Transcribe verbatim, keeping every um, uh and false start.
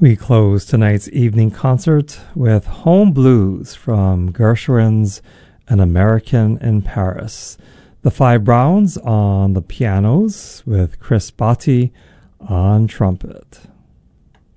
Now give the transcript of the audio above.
We close tonight's evening concert with Home Blues from Gershwin's An American in Paris. The Five Browns on the pianos with Chris Botti on trumpet.